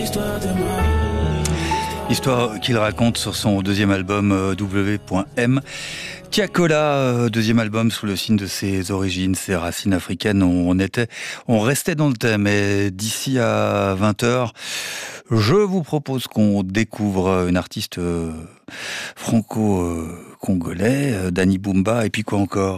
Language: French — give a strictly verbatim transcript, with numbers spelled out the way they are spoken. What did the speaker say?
Histoire qu'il raconte sur son deuxième album euh, W M. Tiakola, euh, deuxième album sous le signe de ses origines, ses racines africaines. On était, on restait dans le thème. Et d'ici à vingt heures, je vous propose qu'on découvre une artiste euh, franco-congolais, euh, Danny Bumba, et puis quoi encore ?